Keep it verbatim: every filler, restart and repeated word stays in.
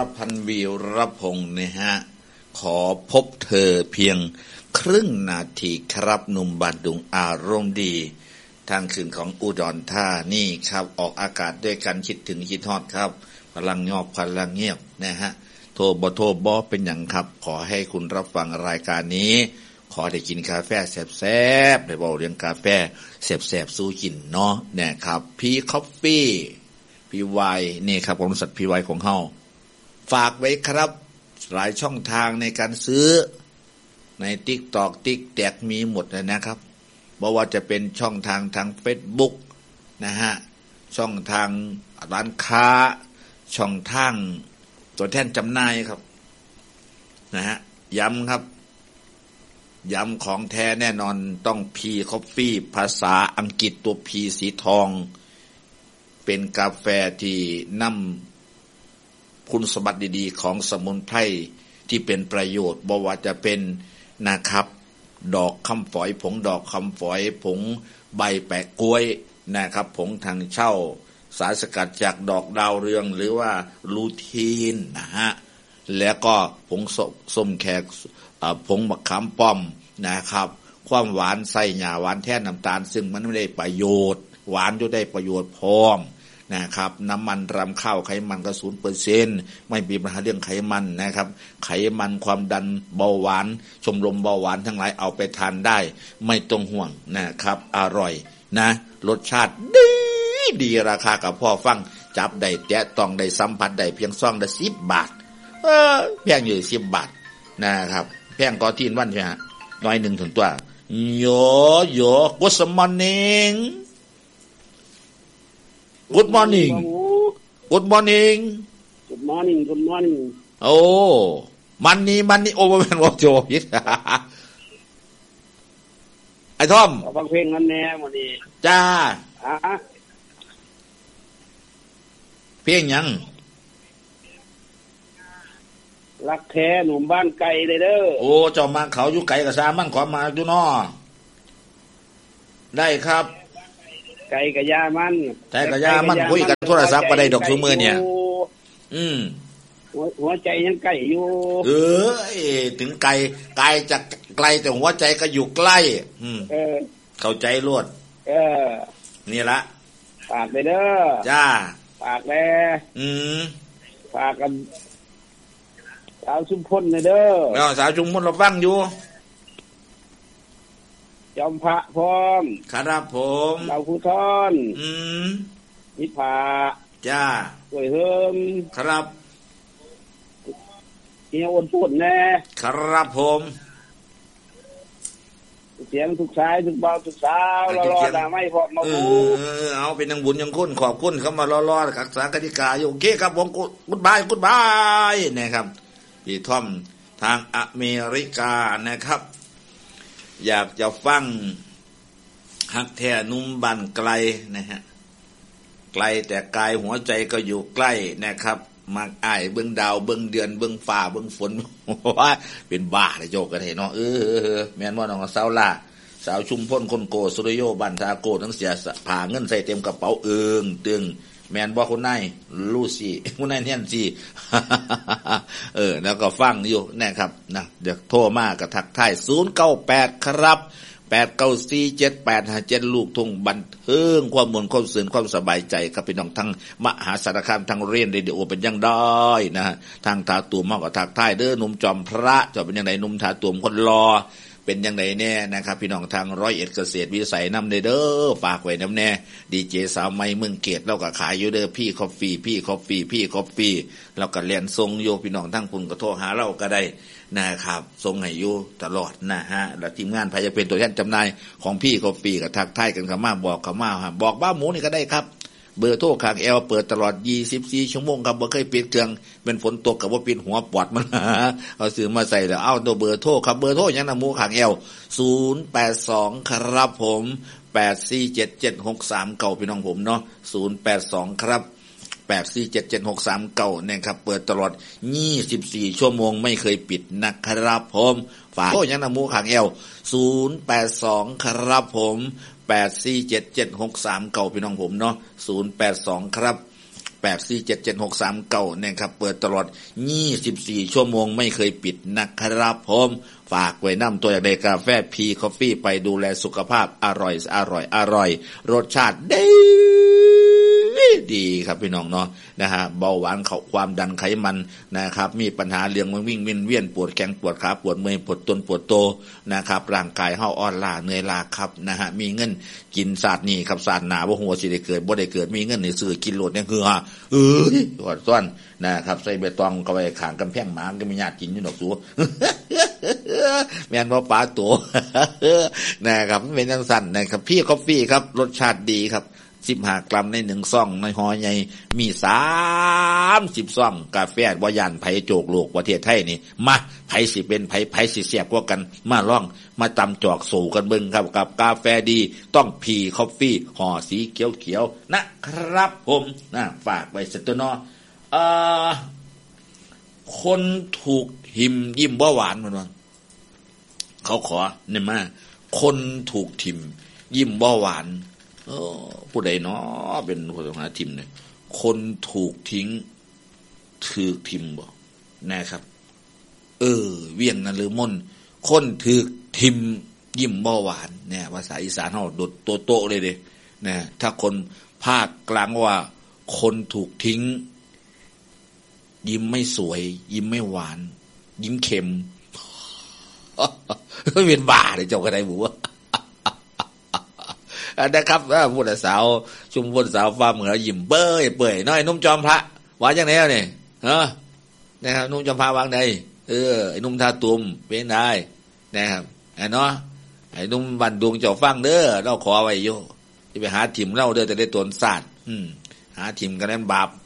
พันธ์วีรพงศ์นะฮะขอพบเธอเพียงครึ่งนาทีครับหนุ่มบ้านดุงอารมณ์ดีทางคืนของอุดรธานีครับออกอากาศด้วยกันคิดถึงคิดฮอดครับพลังงอกพลังเงียบนะฮะโทรบ่โทรบ่เป็นอย่างครับขอให้คุณรับฟังรายการนี้ขอได้กินกาแฟแซ่บๆได้บอกเรื่องกาแฟแซ่บๆสู้กินเนาะเนี่ยครับพี่คอฟฟี่พี่ไวนี่ครับบริษัทพี่ไวของเฮาฝากไว้ครับหลายช่องทางในการซื้อใน TikTok TikTok มีหมดเลยนะครับบ่ว่าจะเป็นช่องทางทาง Facebook นะฮะช่องทางร้านค้าช่องทางตัวแทนจำหน่ายครับนะฮะย้ำครับย้ำของแท้แน่นอนต้อง P Coffee ภาษาอังกฤษตัว P สีทองเป็นกาแฟที่นำคุณสมบัติดีๆของสมุนไพรที่เป็นประโยชน์บ่ว่าจะเป็นนะครับดอกคำฝอยผงดอกคำฝอยผงใบแปะกล้วยนะครับผงทางเช่าสารสกัดจากดอกดาวเรืองหรือว่าลูทีนนะฮะแล้วก็ผงส้มแขกผงมะขามป้อมนะครับความหวานใส่หญ้าหวานแท้น้ำตาลซึ่งมันไม่ได้ประโยชน์หวานจะได้ประโยชน์พร้อมนะครับน้ำมันรำข้าวไขมันก็ ศูนย์เปอร์เซ็นต์ ไม่มีปัญหาเรื่องไขมันนะครับไขมันความดันเบาหวานชมรมเบาหวานทั้งหลายเอาไปทานได้ไม่ต้องห่วงนะครับอร่อยนะรสชาติดีดีราคากับพ่อฟังจับได้แตะต้องได้สัมผัสได้เพียงซองละสิบบาทเออแพงอยู่สิบบาทนะครับแพงกว่าที่วันใช่ฮะน้อยหนึ่งถึงตัวโยโย่ Good morning Good morning Good morning Good morning Good morning โอ้มันนี่มันนี่โอ้เป็นวอโจยิดไอ้ทอมฟังเพลงนั้นแน่มื้อนี้จ้าอ่ะเพลงหยังรักแท้หนุ่มบ้านไกลเลยเด้อโอ้เจ้ามาเขาอยู่ไกลก็ซามันขอมาอยู่น้อได้ครับไกลกับยามันไกลกับยามันคุยกันโทรศัพท์บ่ได้ดอกซุมื้อเนี่ยอืมหัวใจยังใกล้อยู่เอ้ยถึงไกลไกลจากไกลแต่หัวใจก็อยู่ใกล้อืมเออเข้าใจรวดเออนี่ละฝากไปเด้อจ้าฝากแลอืมฝากกันสาวชุมพลเด้อเนาะสาวชุมพลเราฟังอยู่จอมพระพร้อมครับผมเราผู้ทอนอืมนิพาจ้าสวยเฮิมครับเฮียอ้วนพูดแน่ครับผมเสียงทุกสายทุกเบาทุกสาวรอๆด่าไม่พอมาพูดเออเอาเป็นนางบุญยังคุณขอบคุณเข้ามารอๆรักษากติกาอยู่โอเคครับผมกุดบายกุดบายนะครับพี่ทอมทางอเมริกานะครับอยากจะฟังฮักแท้นุ่มบ้านไกลนะฮะไกลแต่กายหัวใจก็อยู่ใกล้นะครับมักอ้ายเบิ่งดาวเบิ่งเดือนเบิ่งฟ้าเบิ่งฝนว่าเป็นบ้าเลยโยกกันเห็นเนาะเออแม่นบ่น้องสาวล่ะสาวชุมพลคนโกสุริโยบ้านทาโกทั้งเสียผ่าเงินใส่เต็มกระเป๋าเอิงตึงแม่นบ่คุณนายลูซี่คุณนายแน่นซี่เออแล้วก็ฟังอยู่นะครับนะเดี๋ยวโทรมาก็ทักทายศูนย์เก้าแปดครับแปด เก้า สี่ เจ็ด แปด ห้า เจ็ดลูกทุ่งบันเทิงความมวลความสื่นความสบายใจครับพี่น้องทั้งมหาสารคามทั้งเรียนเรดิโอเป็นยังได้นะฮะทางทาตูมมากกว่าทักทายเด้อหนุ่มจอมพระจะเป็นยังไงหนุ่มทาตูมคนรอเป็นยังไงแน่นะครับพี่น้องทางร้อยเอ็ดเกษตรวิสัยนำเด้อฝากไว้น้ำแน่ดีเจสาวไม้เมืองเกตเราก็ขายอยู่เด้อพี่คอฟฟี่พี่คอฟฟี่พี่คอฟฟี่เราก็เรียนทรงโยพี่น้องทั้งคุณก็โทรหาเราก็ได้นะครับทรงให้อยู่ตลอดนะฮะแล้วทีมงานพายจะเป็นตัวแทนจำหน่ายของพี่คอฟฟี่ก็ทักทายกันเข้ามาบอกเข้ามาบอกบ้าหมูนี่ก็ได้ครับเบอร์โทรข้างแอลเปิดตลอดยี่สิบสี่ชั่วโมงครับบ่เคยปิดเครื่องเป็นฝนตกก็บ่ปิดหัวปอดมันเอาซื้อมาใส่แล้วเอาตัวเบอร์โทรครับเบอร์โทรยังนำหมู่ข้างแอลศูนย์แปดสองครับผมแปด สี่ เจ็ด เจ็ด หก สามเก้าพี่น้องผมเนาะศูนย์แปดสองครับแปด สี่ เจ็ด เจ็ด หก สามเก้าเนี่ยครับเปิดตลอดยี่สิบสี่ชั่วโมงไม่เคยปิดนะครับผมฝากโทรยังนำหมู่ข้างแอลศูนย์แปดสองครับผมแปด สี่ เจ็ด เจ็ด หก สามเก้าพี่น้องผมเนาะศูนย์แปดสองครับแปด สี่ เจ็ด เจ็ด หก สาม เก้านะครับเปิดตลอดยี่สิบสี่ชั่วโมงไม่เคยปิดนะครับผมฝากไว้นำตัวอย่างใดกาแฟพีคอฟฟี่ไปดูแลสุขภาพอร่อยอร่อยอร่อยรสชาติดีดีครับพี่น้องเนาะนะฮะเบาหวานเขาความดันไขมันนะครับมีปัญหาเรื่องวิ่งวิ่งเวียนปวดแขนปวดขาปวดมือปวดต้นปวดโตนะครับร่างกายเฮาอ่อนล้าเหนื่อยล้าครับนะฮะมีเงินกินศาสตร์นี่ครับศาสตร์หนาบ่ฮู้ว่าสิได้เกิดบ่ได้เกิดมีเงินนี่ซื้อกินโลดเนี่ยคือฮะเอ้ยปวดซ้อนนะครับใส่ใบตองเข้าไปข้างกำแพงหมาก็มีญาติกินอยู่ดอกสูแม่นบ่ปลาตัวนะครับเป็นจังซั่นนะครับพี่กาแฟครับรสชาติดีครับสิบห้ากรัมในหนึ่งซองในห่อใหญ่มีสามสิบซองกาแฟบ่ย่านไผโจกโลกประเทศไทยนี่มาไผสิเป็นไผไผสิแซ่บกว่ากันมาลองมาตำจอกสู่กันเบิ่งครับกับกาแฟดีต้องพีคอฟฟี่ห่อสีเขียวๆนะครับผมนะฝากไว้ซะตัวเนาะเอ่อคนถูกหิมยิ้มบ่หวานมันว่าเขาขอเนี่ยมาคนถูกทิมยิ้มบ่หวานเออผู้ใดเนาะเป็นคนหาทิมเนี่ยคนถูกทิ้งถูกทิมบ่นะครับเออเวียงนฤมลคนถูกทิมยิ้มบ่หวานเนี่ยภาษาอีสานเฮาโดดโตๆเลยเด้นะถ้าคนภาคกลางว่าคนถูกทิ้งยิ้มไม่สวยยิ้มไม่หวานยิ้มเค็มไม่เป็นบ้าเลยเจ้าก็ได้บุว่านะครับผู้สาวชุมพลสาวฟ้าเหมือนยิ้มเบ้ยเปื่อยน้อยนุ่มจอมพระว่าจังได๋เนี่ยเนาะนะครับนุ่มจอมพระวางใดเออไอ้นุ่มท่าตุ่มเป็นได้นะครับไอ้เนาะไอ้นุ่มบันดวงเจ้าฟังเด้อเราขอไว้อยู่สิไปหาถิ่มเราเด้อแต่ได้ตนศาสตร์อืมหาถิ่มกันนั้นบาป